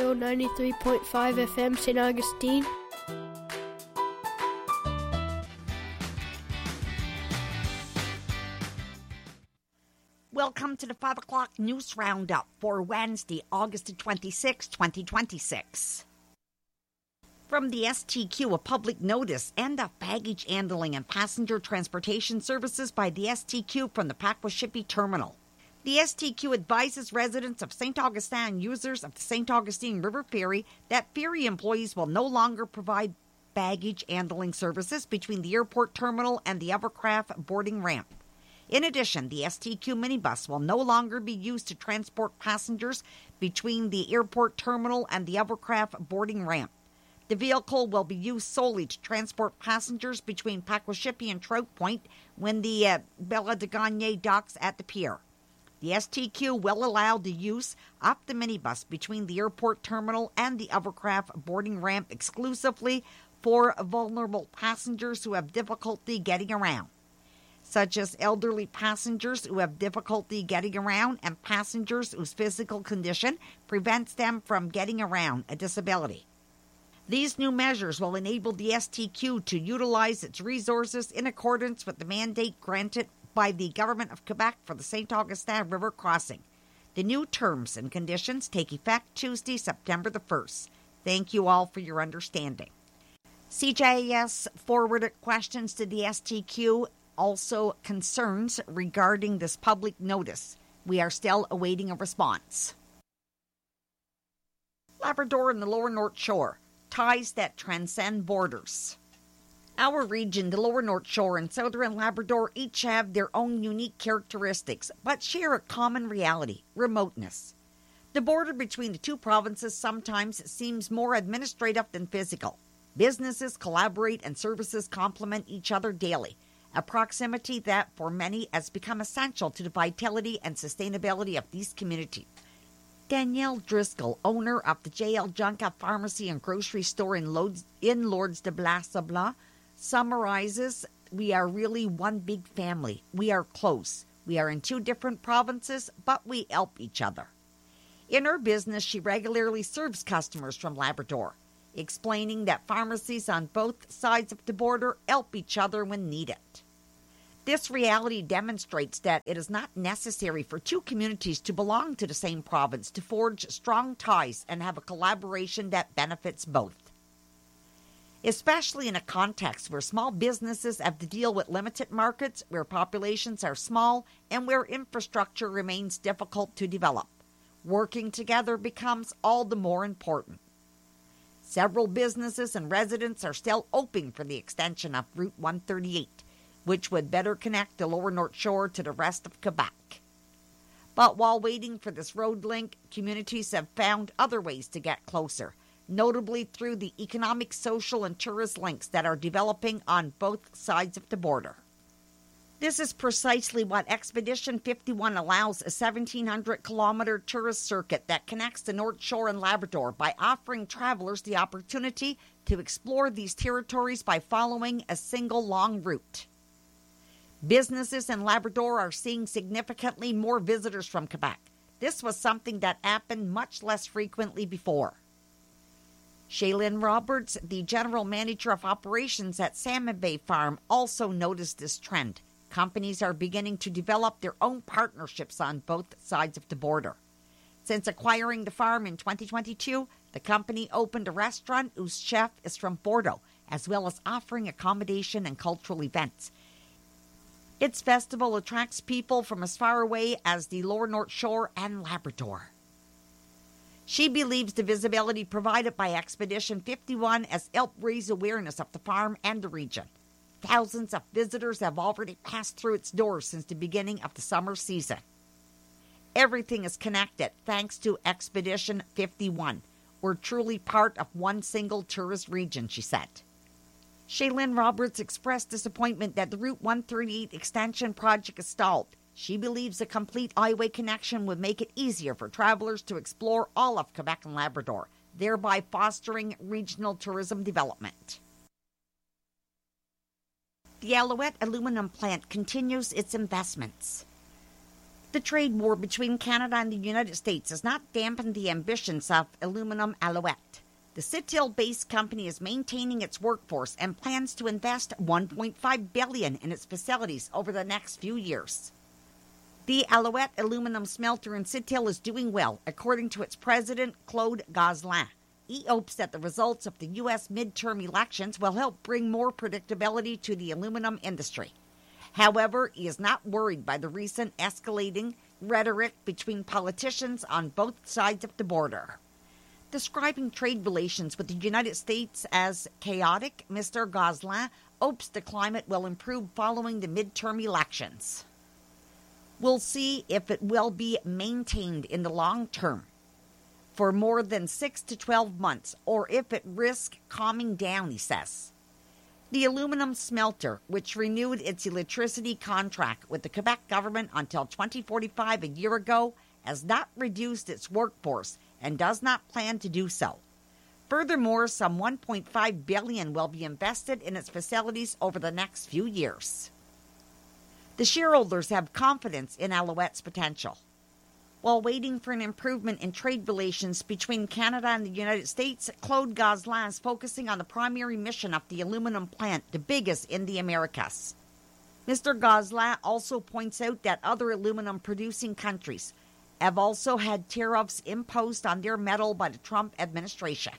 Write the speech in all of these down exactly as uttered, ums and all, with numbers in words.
Radio ninety-three point five F M, Saint Augustine. Welcome to the five o'clock News Roundup for Wednesday, August twenty-sixth, twenty twenty-six. From the S T Q, a public notice and of baggage handling and passenger transportation services by the S T Q from the Pakwashipi Terminal. The S T Q advises residents of Saint Augustine and users of the Saint Augustine River Ferry that ferry employees will no longer provide baggage handling services between the airport terminal and the Evercraft boarding ramp. In addition, the S T Q minibus will no longer be used to transport passengers between the airport terminal and the Evercraft boarding ramp. The vehicle will be used solely to transport passengers between Pakwashipi and Trout Point when the uh, Bella de Gagne docks at the pier. The S T Q will allow the use of the minibus between the airport terminal and the Evercraft boarding ramp exclusively for vulnerable passengers who have difficulty getting around, such as elderly passengers who have difficulty getting around and passengers whose physical condition prevents them from getting around, a disability. These new measures will enable the S T Q to utilize its resources in accordance with the mandate granted by the Government of Quebec for the Saint Augustine River crossing. The new terms and conditions take effect Tuesday, September the first. Thank you all for your understanding. C J S forwarded questions to the S T Q, also concerns regarding this public notice. We are still awaiting a response. Labrador and the Lower North Shore, ties that transcend borders. Our region, the Lower North Shore and Southern Labrador, each have their own unique characteristics, but share a common reality: remoteness. The border between the two provinces sometimes seems more administrative than physical. Businesses collaborate and services complement each other daily, a proximity that for many has become essential to the vitality and sustainability of these communities. Danielle Driscoll, owner of the J L Junca Pharmacy and Grocery Store in Lourdes, in Lourdes de Blas-Sabla, summarizes, "We are really one big family. We are close. We are in two different provinces, but we help each other." In her business, she regularly serves customers from Labrador, explaining that pharmacies on both sides of the border help each other when needed. This reality demonstrates that it is not necessary for two communities to belong to the same province to forge strong ties and have a collaboration that benefits both. Especially in a context where small businesses have to deal with limited markets, where populations are small, and where infrastructure remains difficult to develop. Working together becomes all the more important. Several businesses and residents are still hoping for the extension of Route one thirty-eight, which would better connect the Lower North Shore to the rest of Quebec. But while waiting for this road link, communities have found other ways to get closer, notably through the economic, social, and tourist links that are developing on both sides of the border. This is precisely what Expedition fifty-one allows, a seventeen hundred kilometer tourist circuit that connects the North Shore and Labrador by offering travelers the opportunity to explore these territories by following a single long route. Businesses in Labrador are seeing significantly more visitors from Quebec. This was something that happened much less frequently before. Shaylin Roberts, the general manager of operations at Salmon Bay Farm, also noticed this trend. Companies are beginning to develop their own partnerships on both sides of the border. Since acquiring the farm in twenty twenty-two, the company opened a restaurant whose chef is from Bordeaux, as well as offering accommodation and cultural events. Its festival attracts people from as far away as the Lower North Shore and Labrador. She believes the visibility provided by Expedition fifty-one has helped raise awareness of the farm and the region. Thousands of visitors have already passed through its doors since the beginning of the summer season. Everything is connected thanks to Expedition fifty-one. We're truly part of one single tourist region, she said. Shaylin Roberts expressed disappointment that the Route one thirty-eight extension project is stalled. She believes a complete highway connection would make it easier for travelers to explore all of Quebec and Labrador, thereby fostering regional tourism development. The Alouette aluminum plant continues its investments. The trade war between Canada and the United States has not dampened the ambitions of Aluminum Alouette. The Sept-Îles-based company is maintaining its workforce and plans to invest one point five billion dollars in its facilities over the next few years. The Alouette aluminum smelter in Sept-Îles is doing well, according to its president, Claude Gosselin. He hopes that the results of the U S midterm elections will help bring more predictability to the aluminum industry. However, he is not worried by the recent escalating rhetoric between politicians on both sides of the border. Describing trade relations with the United States as chaotic, Mister Gosselin hopes the climate will improve following the midterm elections. We'll see if it will be maintained in the long term for more than six to twelve months, or if it risks calming down, he says. The aluminum smelter, which renewed its electricity contract with the Quebec government until twenty forty-five a year ago, has not reduced its workforce and does not plan to do so. Furthermore, some one point five billion dollars will be invested in its facilities over the next few years. The shareholders have confidence in Alouette's potential. While waiting for an improvement in trade relations between Canada and the United States, Claude Gosselin is focusing on the primary mission of the aluminum plant, the biggest in the Americas. Mister Gosselin also points out that other aluminum-producing countries have also had tariffs imposed on their metal by the Trump administration.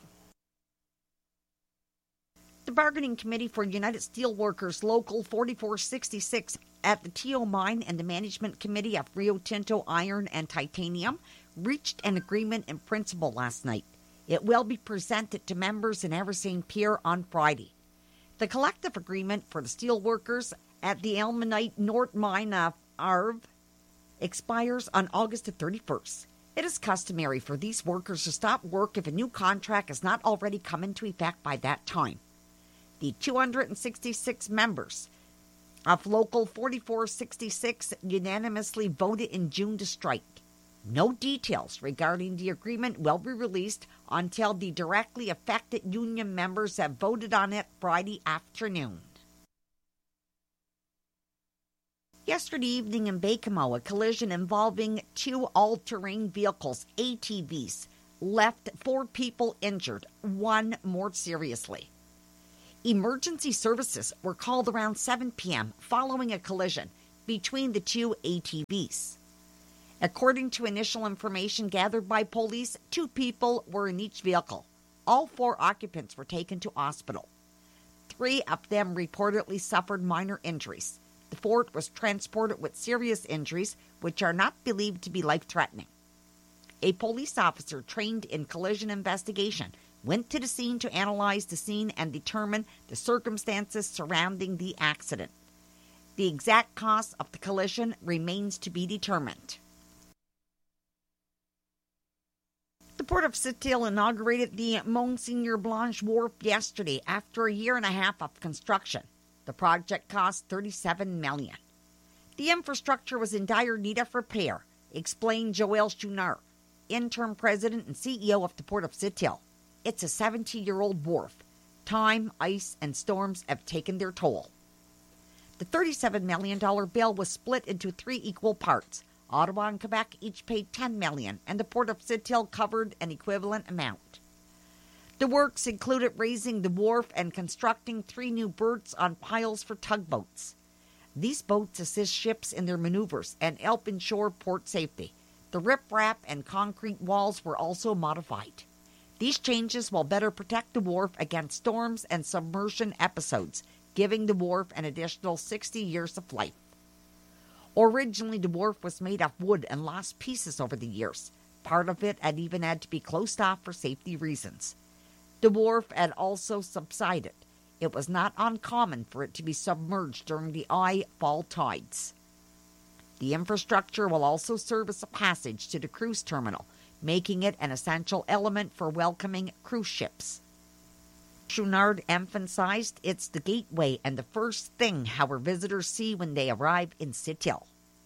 The Bargaining Committee for United Steelworkers Local forty-four sixty-six at the T O Mine and the Management Committee of Rio Tinto Iron and Titanium reached an agreement in principle last night. It will be presented to members in Ever Saint Pierre on Friday. The collective agreement for the steelworkers at the Ilmenite North Mine of Arve expires on August the thirty-first. It is customary for these workers to stop work if a new contract has not already come into effect by that time. The two hundred sixty-six members of Local forty-four sixty-six unanimously voted in June to strike. No details regarding the agreement will be released until the directly affected union members have voted on it Friday afternoon. Yesterday evening in Baie-Comeau, a collision involving two all-terrain vehicles, A T Vs, left four people injured, one more seriously. Emergency services were called around seven p.m. following a collision between the two A T Vs. According to initial information gathered by police, two people were in each vehicle. All four occupants were taken to hospital. Three of them reportedly suffered minor injuries. The fourth was transported with serious injuries, which are not believed to be life-threatening. A police officer trained in collision investigation went to the scene to analyze the scene and determine the circumstances surrounding the accident. The exact cause of the collision remains to be determined. The Port of Sept-Îles inaugurated the Monseigneur Blanche Wharf yesterday after a year and a half of construction. The project cost thirty-seven million dollars. The infrastructure was in dire need of repair, explained Joël Chouinard, interim president and C E O of the Port of Sept-Îles. It's a seventy-year-old wharf. Time, ice, and storms have taken their toll. The thirty-seven million dollars bill was split into three equal parts. Ottawa and Quebec each paid ten million dollars, and the Port of Sept-Îles covered an equivalent amount. The works included raising the wharf and constructing three new berths on piles for tugboats. These boats assist ships in their maneuvers and help ensure port safety. The riprap and concrete walls were also modified. These changes will better protect the wharf against storms and submersion episodes, giving the wharf an additional sixty years of life. Originally, the wharf was made of wood and lost pieces over the years. Part of it had even had to be closed off for safety reasons. The wharf had also subsided. It was not uncommon for it to be submerged during the high fall tides. The infrastructure will also serve as a passage to the cruise terminal, making it an essential element for welcoming cruise ships. Chouinard emphasized it's the gateway and the first thing our visitors see when they arrive in Sept-Îles.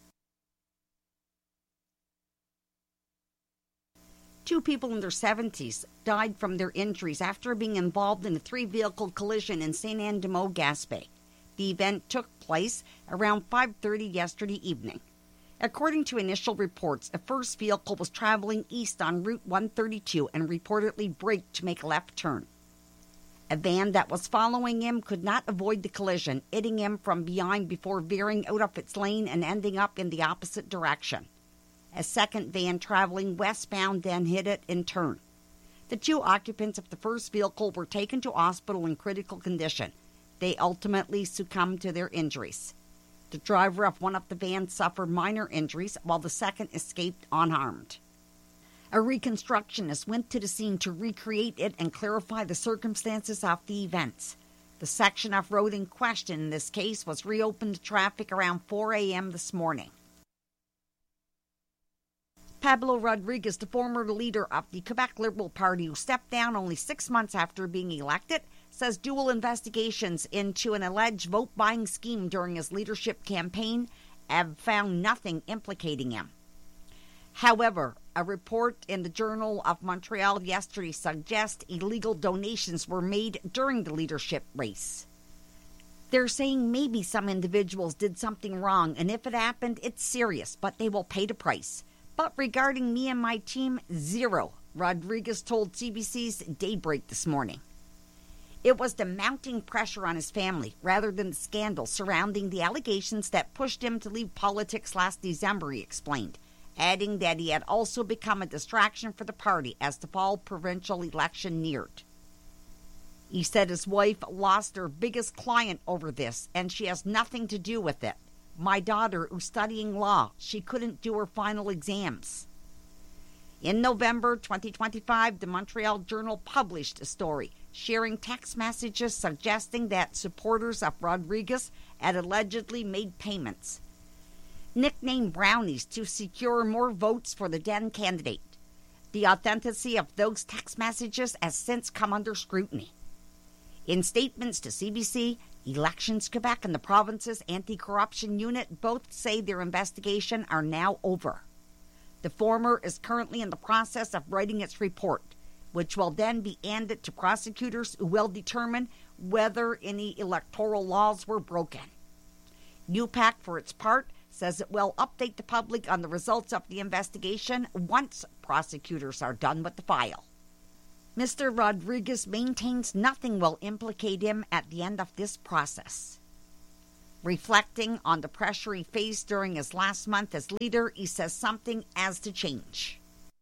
Two people in their seventies died from their injuries after being involved in a three-vehicle collision in Saint-Anne-de-Meaux, Gaspé. The event took place around five thirty yesterday evening. According to initial reports, a first vehicle was traveling east on Route one thirty-two and reportedly braked to make a left turn. A van that was following him could not avoid the collision, hitting him from behind before veering out of its lane and ending up in the opposite direction. A second van traveling westbound then hit it in turn. The two occupants of the first vehicle were taken to hospital in critical condition. They ultimately succumbed to their injuries. The driver of one of the vans suffered minor injuries, while the second escaped unharmed. A reconstructionist went to the scene to recreate it and clarify the circumstances of the events. The section of road in question in this case was reopened to traffic around four a.m. this morning. Pablo Rodriguez, the former leader of the Quebec Liberal Party who stepped down only six months after being elected, says dual investigations into an alleged vote-buying scheme during his leadership campaign have found nothing implicating him. However, a report in the Journal of Montreal yesterday suggests illegal donations were made during the leadership race. They're saying maybe some individuals did something wrong, and if it happened, it's serious, but they will pay the price. But regarding me and my team, zero, Rodriguez told C B C's Daybreak this morning. It was the mounting pressure on his family rather than the scandal surrounding the allegations that pushed him to leave politics last December, he explained, adding that he had also become a distraction for the party as the fall provincial election neared. He said his wife lost her biggest client over this, and she has nothing to do with it. My daughter, who's studying law, she couldn't do her final exams. In November twenty twenty-five, the Montreal Journal published a story sharing text messages suggesting that supporters of Rodriguez had allegedly made payments, nicknamed brownies, to secure more votes for the then candidate. The authenticity of those text messages has since come under scrutiny. In statements to C B C, Elections Quebec and the province's anti-corruption unit both say their investigation are now over. The former is currently in the process of writing its report, which will then be handed to prosecutors who will determine whether any electoral laws were broken. U PAC, for its part, says it will update the public on the results of the investigation once prosecutors are done with the file. Mister Rodriguez maintains nothing will implicate him at the end of this process. Reflecting on the pressure he faced during his last month as leader, he says something has to change.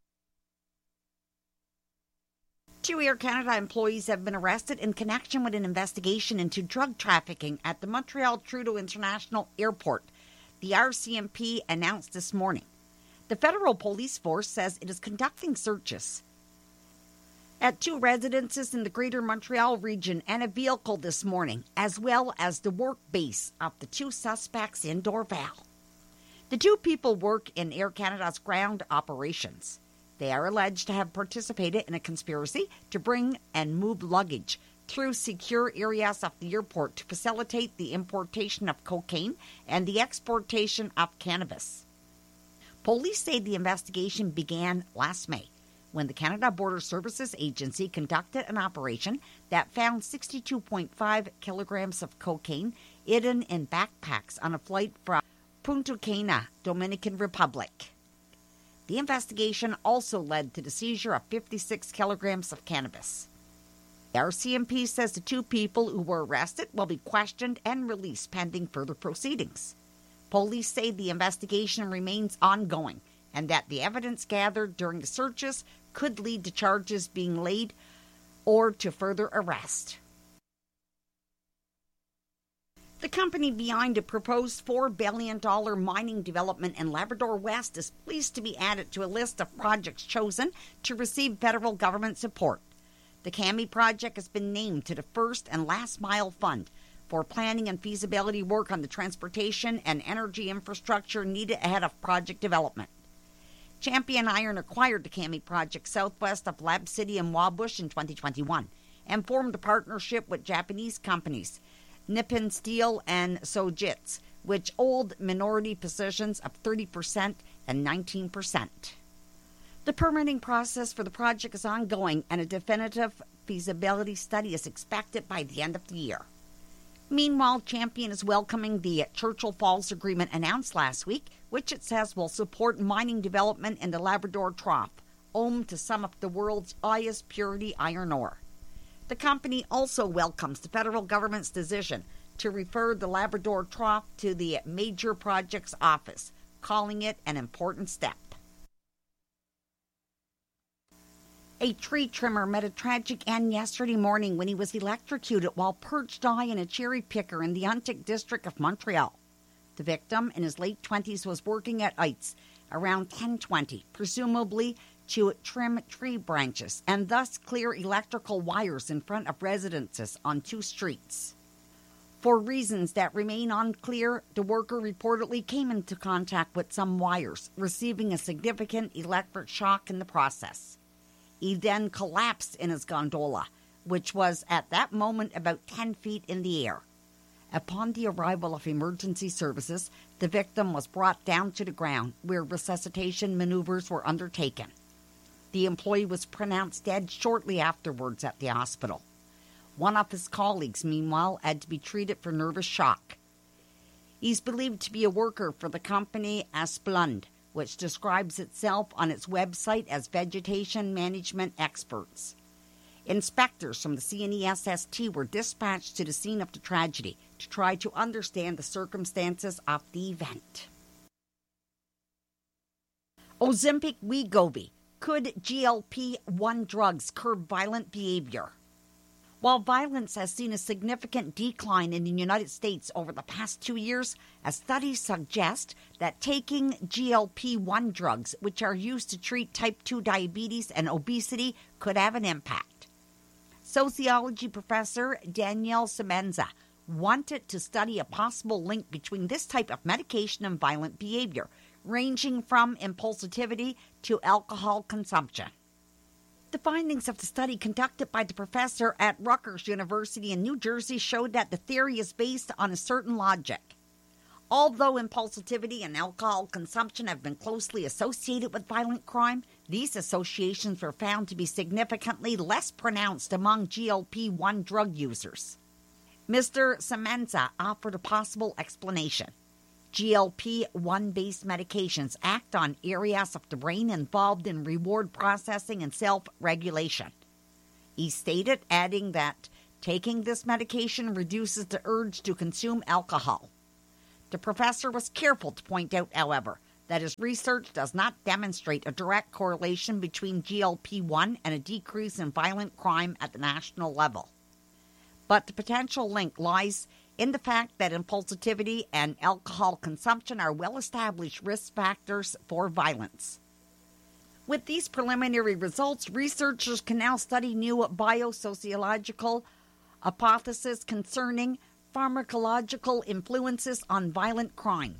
Two Air Canada employees have been arrested in connection with an investigation into drug trafficking at the Montreal Trudeau International Airport, the R C M P announced this morning. The federal police force says it is conducting searches at two residences in the Greater Montreal region and a vehicle this morning, as well as the work base of the two suspects in Dorval. The two people work in Air Canada's ground operations. They are alleged to have participated in a conspiracy to bring and move luggage through secure areas of the airport to facilitate the importation of cocaine and the exportation of cannabis. Police say the investigation began last May, when the Canada Border Services Agency conducted an operation that found sixty-two point five kilograms of cocaine hidden in backpacks on a flight from Punta Cana, Dominican Republic. The investigation also led to the seizure of fifty-six kilograms of cannabis. The R C M P says the two people who were arrested will be questioned and released pending further proceedings. Police say the investigation remains ongoing and that the evidence gathered during the searches could lead to charges being laid or to further arrest. The company behind a proposed four billion dollars mining development in Labrador West is pleased to be added to a list of projects chosen to receive federal government support. The Kami project has been named to the First and Last Mile Fund for planning and feasibility work on the transportation and energy infrastructure needed ahead of project development. Champion Iron acquired the Kami project southwest of Lab City and Wabush in twenty twenty-one and formed a partnership with Japanese companies Nippon Steel and Sojitz, which hold minority positions of thirty percent and nineteen percent. The permitting process for the project is ongoing, and a definitive feasibility study is expected by the end of the year. Meanwhile, Champion is welcoming the Churchill Falls Agreement announced last week, which it says will support mining development in the Labrador Trough, home to some of the world's highest purity iron ore. The company also welcomes the federal government's decision to refer the Labrador Trough to the Major Projects Office, calling it an important step. A tree trimmer met a tragic end yesterday morning when he was electrocuted while perched high in a cherry picker in the Huntic district of Montreal. The victim, in his late twenties, was working at Heights around ten twenty, presumably to trim tree branches and thus clear electrical wires in front of residences on two streets. For reasons that remain unclear, the worker reportedly came into contact with some wires, receiving a significant electric shock in the process. He then collapsed in his gondola, which was at that moment about ten feet in the air. Upon the arrival of emergency services, the victim was brought down to the ground, where resuscitation maneuvers were undertaken. The employee was pronounced dead shortly afterwards at the hospital. One of his colleagues, meanwhile, had to be treated for nervous shock. He's believed to be a worker for the company Asplund, which describes itself on its website as vegetation management experts. Inspectors from the C N E S S T were dispatched to the scene of the tragedy to try to understand the circumstances of the event. Ozempic Wegovy. Could G L P one drugs curb violent behavior? While violence has seen a significant decline in the United States over the past two years, a study suggests that taking G L P one drugs, which are used to treat type two diabetes and obesity, could have an impact. Sociology professor Danielle Semenza wanted to study a possible link between this type of medication and violent behavior, ranging from impulsivity to alcohol consumption. The findings of the study conducted by the professor at Rutgers University in New Jersey showed that the theory is based on a certain logic. Although impulsivity and alcohol consumption have been closely associated with violent crime, these associations were found to be significantly less pronounced among G L P one drug users. Mister Semenza offered a possible explanation. G L P one-based medications act on areas of the brain involved in reward processing and self-regulation. He stated, adding that taking this medication reduces the urge to consume alcohol. The professor was careful to point out, however, that his research does not demonstrate a direct correlation between G L P one and a decrease in violent crime at the national level. But the potential link lies in the fact that impulsivity and alcohol consumption are well-established risk factors for violence. With these preliminary results, researchers can now study new biosociological hypotheses concerning pharmacological influences on violent crime.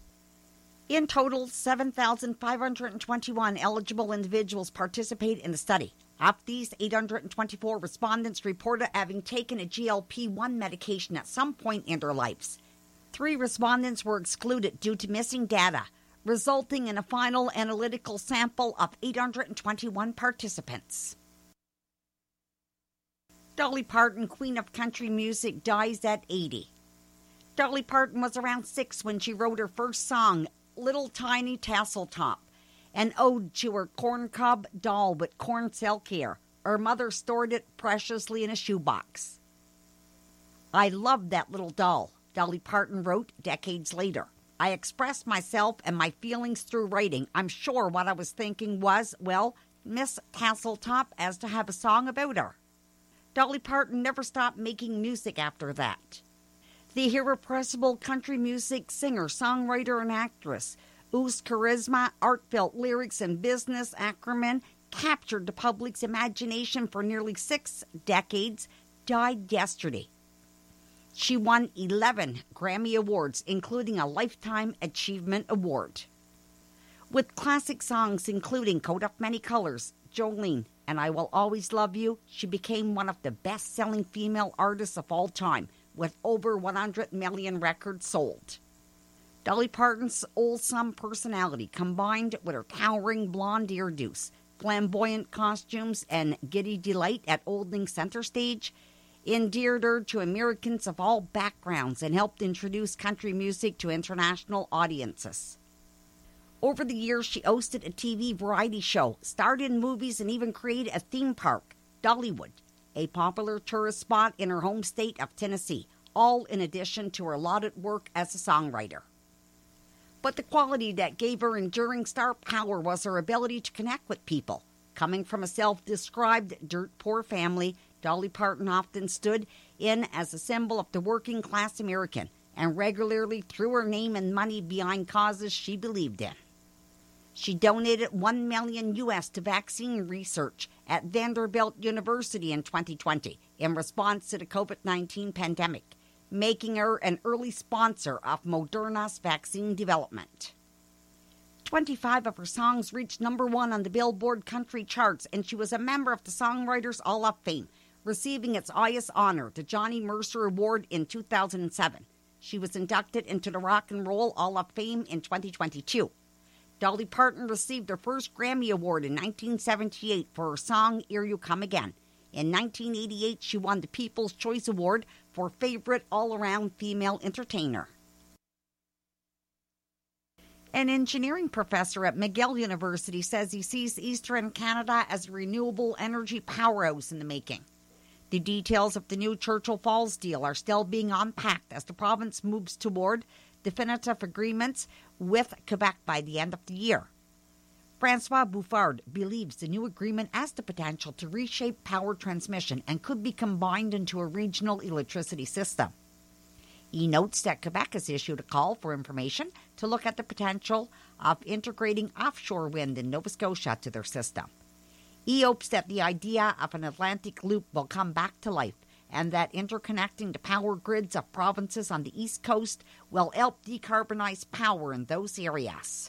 In total, seven thousand five hundred twenty-one eligible individuals participate in the study. Of these, eight hundred twenty-four respondents reported having taken a G L P one medication at some point in their lives. Three respondents were excluded due to missing data, resulting in a final analytical sample of eight hundred twenty-one participants. Dolly Parton, Queen of Country Music, dies at eighty. Dolly Parton was around six when she wrote her first song, Little Tiny Tassel Top, an ode to her corncob doll with corn silk hair. Her mother stored it preciously in a shoebox. I loved that little doll, Dolly Parton wrote decades later. I expressed myself and my feelings through writing. I'm sure what I was thinking was, well, Miss Tasseltop has to have a song about her. Dolly Parton never stopped making music after that. The irrepressible country music singer, songwriter, and actress, whose charisma, heartfelt lyrics, and business acumen captured the public's imagination for nearly six decades, died yesterday. She won eleven Grammy Awards, including a Lifetime Achievement Award. With classic songs including Coat of Many Colors, Jolene, and I Will Always Love You, she became one of the best-selling female artists of all time, with over one hundred million records sold. Dolly Parton's wholesome personality, combined with her towering blonde hairdos, flamboyant costumes, and giddy delight at Olding Center Stage, endeared her to Americans of all backgrounds and helped introduce country music to international audiences. Over the years, she hosted a T V variety show, starred in movies, and even created a theme park, Dollywood, a popular tourist spot in her home state of Tennessee, all in addition to her lauded work as a songwriter. But the quality that gave her enduring star power was her ability to connect with people. Coming from a self-described dirt-poor family, Dolly Parton often stood in as a symbol of the working-class American and regularly threw her name and money behind causes she believed in. She donated one million U S to vaccine research at Vanderbilt University in twenty twenty in response to the COVID nineteen pandemic, making her an early sponsor of Moderna's vaccine development. twenty-five of her songs reached number one on the Billboard country charts, and she was a member of the Songwriters Hall of Fame, receiving its highest honor, the Johnny Mercer Award, in two thousand seven. She was inducted into the Rock and Roll Hall of Fame in twenty twenty-two. Dolly Parton received her first Grammy Award in nineteen seventy-eight for her song, Here You Come Again. In nineteen eighty-eight, she won the People's Choice Award for Favorite All-Around Female Entertainer. An engineering professor at McGill University says he sees Eastern Canada as a renewable energy powerhouse in the making. The details of the new Churchill Falls deal are still being unpacked as the province moves toward definitive agreements with Quebec by the end of the year. Francois Bouffard believes the new agreement has the potential to reshape power transmission and could be combined into a regional electricity system. He notes that Quebec has issued a call for information to look at the potential of integrating offshore wind in Nova Scotia to their system. He hopes that the idea of an Atlantic loop will come back to life and that interconnecting the power grids of provinces on the East Coast will help decarbonize power in those areas.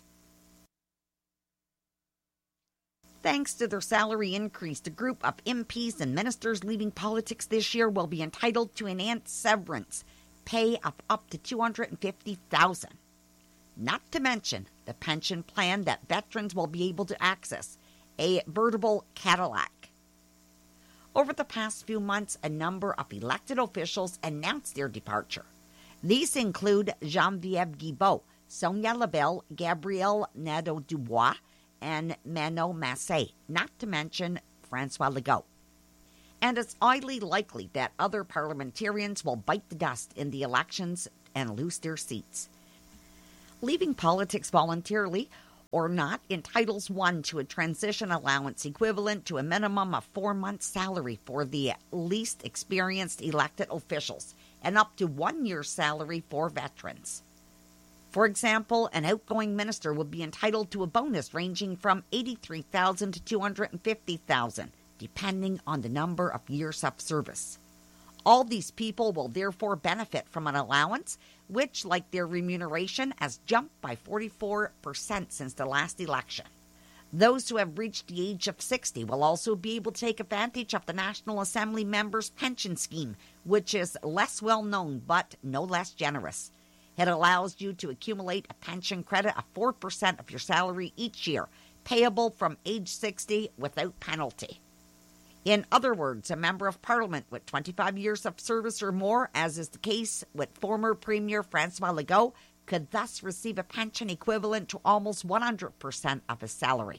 Thanks to their salary increase, the group of M Ps and ministers leaving politics this year will be entitled to enhanced severance pay of up to two hundred fifty thousand dollars. Not to mention the pension plan that veterans will be able to access, a veritable Cadillac. Over the past few months, a number of elected officials announced their departure. These include Geneviève Guilbeault, Sonia Labelle, Gabrielle Nadeau-Dubois, and Manon Massé, not to mention Francois Legault. And it's highly likely that other parliamentarians will bite the dust in the elections and lose their seats. Leaving politics voluntarily or not entitles one to a transition allowance equivalent to a minimum of four months' salary for the least experienced elected officials and up to one year's salary for veterans. For example, an outgoing minister would be entitled to a bonus ranging from eighty-three thousand dollars to two hundred fifty thousand dollars, depending on the number of years of service. All these people will therefore benefit from an allowance, which, like their remuneration, has jumped by forty-four percent since the last election. Those who have reached the age of sixty will also be able to take advantage of the National Assembly members' pension scheme, which is less well known but no less generous. It allows you to accumulate a pension credit of four percent of your salary each year, payable from age sixty without penalty. In other words, a member of Parliament with twenty-five years of service or more, as is the case with former Premier Francois Legault, could thus receive a pension equivalent to almost one hundred percent of his salary.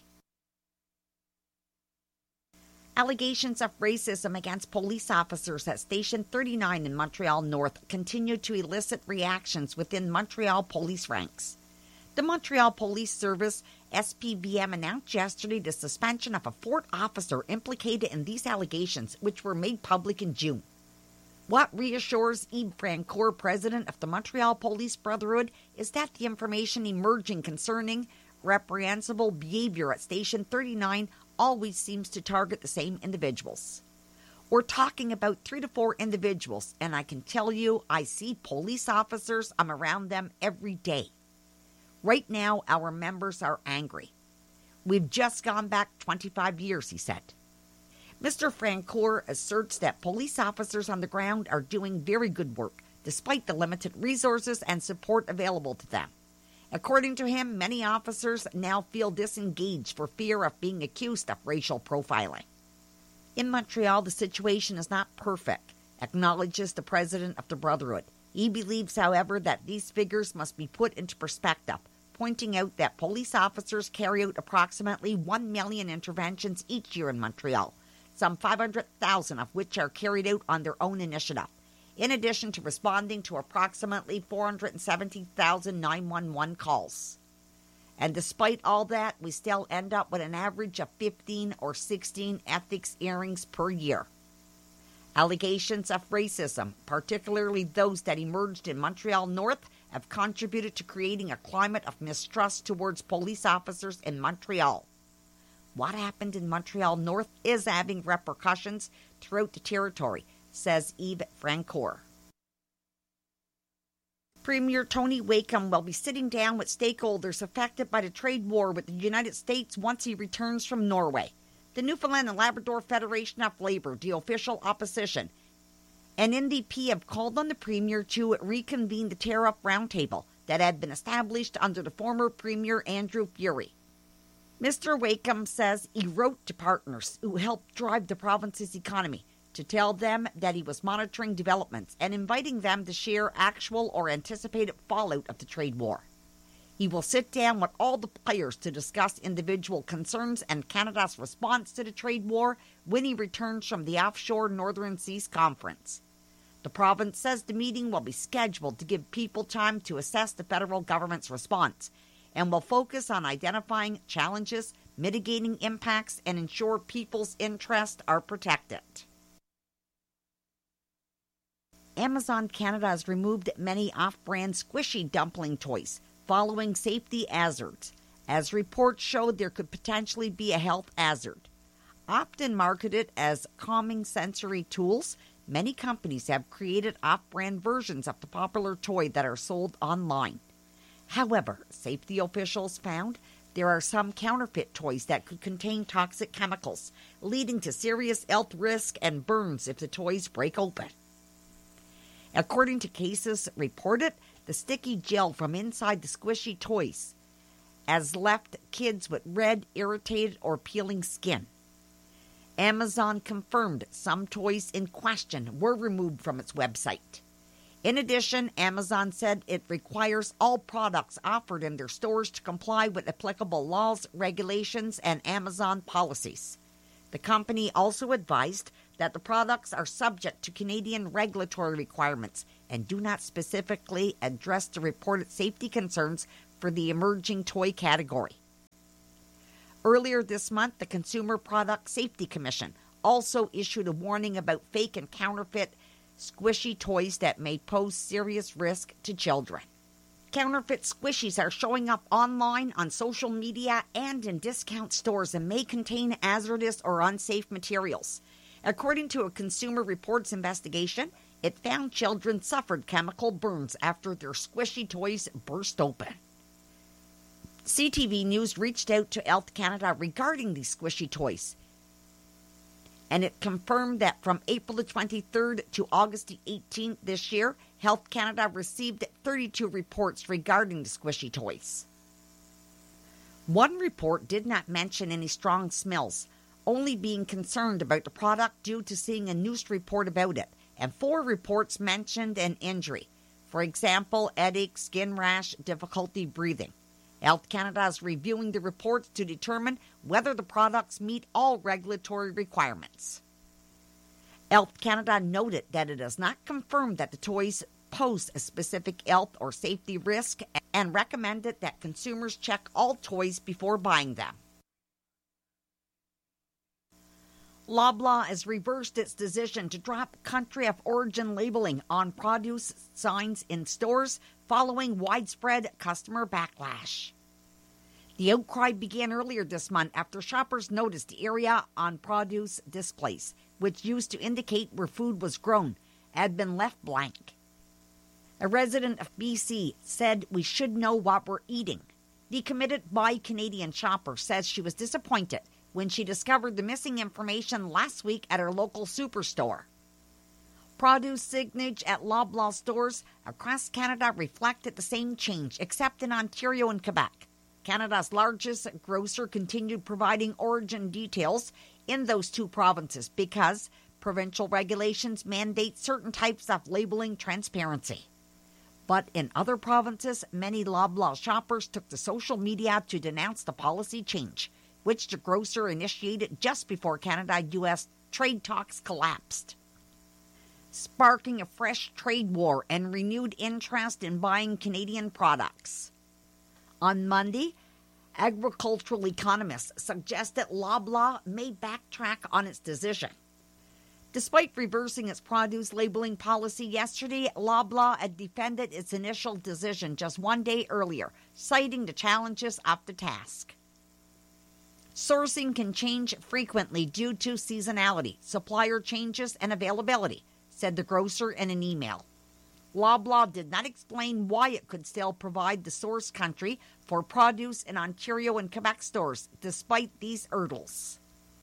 Allegations of racism against police officers at Station thirty-nine in Montreal North continue to elicit reactions within Montreal police ranks. The Montreal Police Service, S P V M, announced yesterday the suspension of a fourth officer implicated in these allegations, which were made public in June. What reassures Yves Francoeur, president of the Montreal Police Brotherhood, is that the information emerging concerning reprehensible behavior at Station thirty-nine always seems to target the same individuals. We're talking about three to four individuals, and I can tell you I see police officers, I'm around them every day. Right now, our members are angry. We've just gone back twenty-five years, he said. Mister Francoeur asserts that police officers on the ground are doing very good work, despite the limited resources and support available to them. According to him, many officers now feel disengaged for fear of being accused of racial profiling. In Montreal, the situation is not perfect, acknowledges the president of the Brotherhood. He believes, however, that these figures must be put into perspective. pointing out that police officers carry out approximately one million interventions each year in Montreal, some five hundred thousand of which are carried out on their own initiative, in addition to responding to approximately four hundred seventy thousand nine one one calls. And despite all that, we still end up with an average of fifteen or sixteen ethics hearings per year. Allegations of racism, particularly those that emerged in Montreal North, have contributed to creating a climate of mistrust towards police officers in Montreal. What happened in Montreal North is having repercussions throughout the territory, says Yves Francoeur. Premier Tony Wakeham will be sitting down with stakeholders affected by the trade war with the United States once he returns from Norway. The Newfoundland and Labrador Federation of Labour, the official opposition, and N D P have called on the Premier to reconvene the tariff roundtable that had been established under the former Premier Andrew Furey. Mister Wakeham says he wrote to partners who helped drive the province's economy to tell them that he was monitoring developments and inviting them to share actual or anticipated fallout of the trade war. He will sit down with all the players to discuss individual concerns and Canada's response to the trade war when he returns from the offshore Northern Seas Conference. The province says the meeting will be scheduled to give people time to assess the federal government's response and will focus on identifying challenges, mitigating impacts, and ensure people's interests are protected. Amazon Canada has removed many off-brand squishy dumpling toys following safety hazards, as reports showed there could potentially be a health hazard. Often marketed as calming sensory tools, many companies have created off-brand versions of the popular toy that are sold online. However, safety officials found there are some counterfeit toys that could contain toxic chemicals, leading to serious health risk and burns if the toys break open. According to cases reported, the sticky gel from inside the squishy toys has left kids with red, irritated, or peeling skin. Amazon confirmed some toys in question were removed from its website. In addition, Amazon said it requires all products offered in their stores to comply with applicable laws, regulations, and Amazon policies. The company also advised that the products are subject to Canadian regulatory requirements and do not specifically address the reported safety concerns for the emerging toy category. Earlier this month, the Consumer Product Safety Commission also issued a warning about fake and counterfeit squishy toys that may pose serious risk to children. Counterfeit squishies are showing up online, on social media, and in discount stores and may contain hazardous or unsafe materials. According to a Consumer Reports investigation, it found children suffered chemical burns after their squishy toys burst open. C T V News reached out to Health Canada regarding these squishy toys, and it confirmed that from April the twenty-third to August the eighteenth this year, Health Canada received thirty-two reports regarding the squishy toys. One report did not mention any strong smells, only being concerned about the product due to seeing a news report about it, and four reports mentioned an injury. For example, headache, skin rash, difficulty breathing. Health Canada is reviewing the reports to determine whether the products meet all regulatory requirements. Health Canada noted that it has not confirmed that the toys pose a specific health or safety risk and recommended that consumers check all toys before buying them. Loblaw has reversed its decision to drop country of origin labeling on produce signs in stores following widespread customer backlash. The outcry began earlier this month after shoppers noticed the area on produce displays, which used to indicate where food was grown, had been left blank. A resident of B C said we should know what we're eating. The committed Buy Canadian shopper says she was disappointed when she discovered the missing information last week at her local superstore. Produce signage at Loblaw stores across Canada reflected the same change, except in Ontario and Quebec. Canada's largest grocer continued providing origin details in those two provinces because provincial regulations mandate certain types of labeling transparency. But in other provinces, many Loblaw shoppers took to social media to denounce the policy change, which the grocer initiated just before Canada-U S trade talks collapsed, sparking a fresh trade war and renewed interest in buying Canadian products. On Monday, agricultural economists suggested Loblaw may backtrack on its decision. Despite reversing its produce labeling policy yesterday, Loblaw had defended its initial decision just one day earlier, citing the challenges of the task. Sourcing can change frequently due to seasonality, supplier changes, and availability, said the grocer in an email. Loblaw did not explain why it could still provide the source country for produce in Ontario and Quebec stores, despite these hurdles.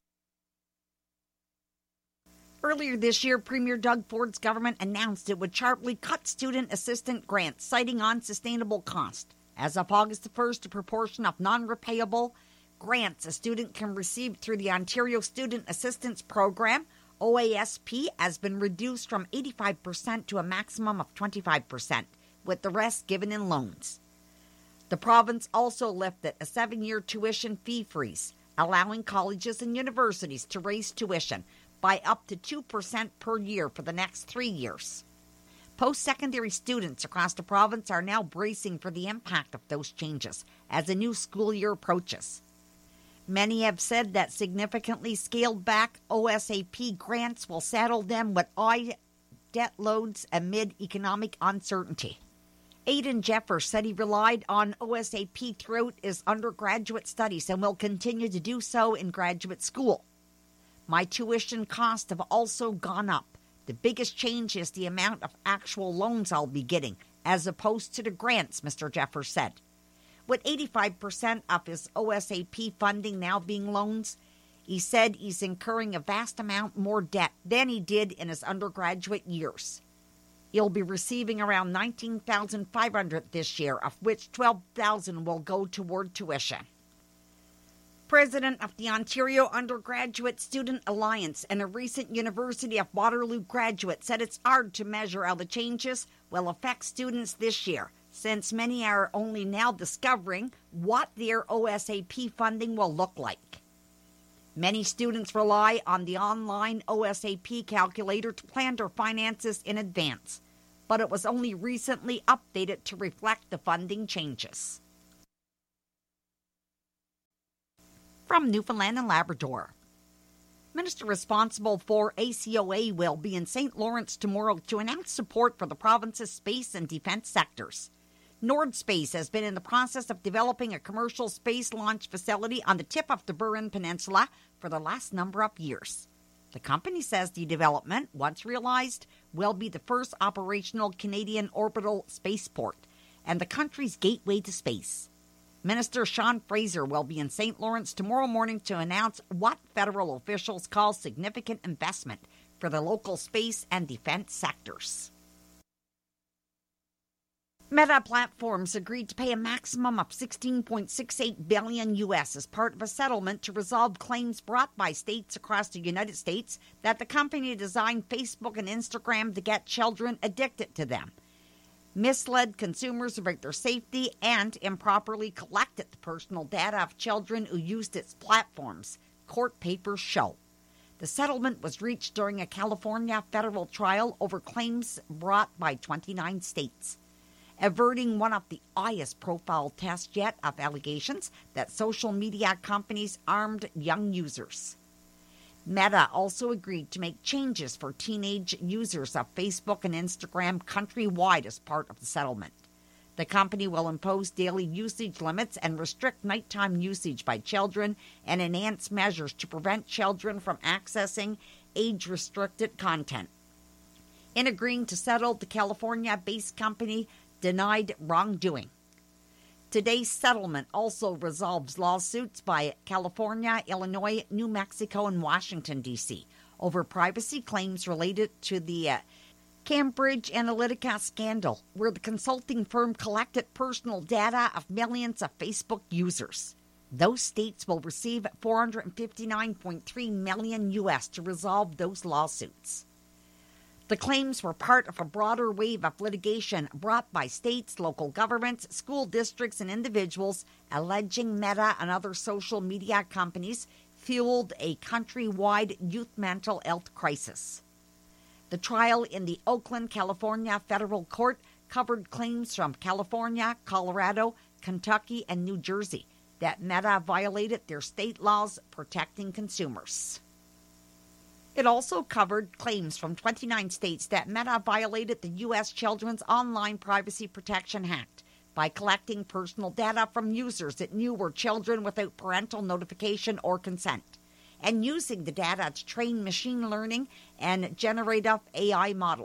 Earlier this year, Premier Doug Ford's government announced it would sharply cut student assistance grants, citing unsustainable cost. As of August the first, the proportion of non-repayable grants a student can receive through the Ontario Student Assistance Program, O A S P, has been reduced from eighty-five percent to a maximum of twenty-five percent, with the rest given in loans. The province also lifted a seven-year tuition fee freeze, allowing colleges and universities to raise tuition by up to two percent per year for the next three years. Post-secondary students across the province are now bracing for the impact of those changes as the new school year approaches. Many have said that significantly scaled-back O S A P grants will saddle them with high debt loads amid economic uncertainty. Aidan Jeffers said he relied on O S A P throughout his undergraduate studies and will continue to do so in graduate school. My tuition costs have also gone up. The biggest change is the amount of actual loans I'll be getting, as opposed to the grants, Mister Jeffers said. With eighty-five percent of his O S A P funding now being loans, he said he's incurring a vast amount more debt than he did in his undergraduate years. He'll be receiving around nineteen thousand five hundred dollars this year, of which twelve thousand dollars will go toward tuition. President of the Ontario Undergraduate Student Alliance and a recent University of Waterloo graduate said it's hard to measure how the changes will affect students this year, since many are only now discovering what their O S A P funding will look like. Many students rely on the online O S A P calculator to plan their finances in advance, but it was only recently updated to reflect the funding changes. From Newfoundland and Labrador, Minister responsible for A C O A will be in Saint Lawrence tomorrow to announce support for the province's space and defense sectors. Nordspace has been in the process of developing a commercial space launch facility on the tip of the Burin Peninsula for the last number of years. The company says the development, once realized, will be the first operational Canadian orbital spaceport and the country's gateway to space. Minister Sean Fraser will be in Saint Lawrence tomorrow morning to announce what federal officials call significant investment for the local space and defense sectors. Meta Platforms agreed to pay a maximum of sixteen point six eight billion dollars U S as part of a settlement to resolve claims brought by states across the United States that the company designed Facebook and Instagram to get children addicted to them, misled consumers about their safety, and improperly collected the personal data of children who used its platforms, court papers show. The settlement was reached during a California federal trial over claims brought by twenty-nine states, averting one of the highest profile tests yet of allegations that social media companies armed young users. Meta also agreed to make changes for teenage users of Facebook and Instagram countrywide as part of the settlement. The company will impose daily usage limits and restrict nighttime usage by children and enhance measures to prevent children from accessing age-restricted content. In agreeing to settle, the California-based company denied wrongdoing. Today's settlement also resolves lawsuits by California, Illinois, New Mexico, and Washington, D C over privacy claims related to the uh, Cambridge Analytica scandal, where the consulting firm collected personal data of millions of Facebook users. Those states will receive four hundred fifty-nine point three million dollars U S to resolve those lawsuits. The claims were part of a broader wave of litigation brought by states, local governments, school districts, and individuals alleging Meta and other social media companies fueled a countrywide youth mental health crisis. The trial in the Oakland, California federal court covered claims from California, Colorado, Kentucky, and New Jersey that Meta violated their state laws protecting consumers. It also covered claims from twenty-nine states that Meta violated the U S Children's Online Privacy Protection Act by collecting personal data from users it knew were children without parental notification or consent, and using the data to train machine learning and generative A I models.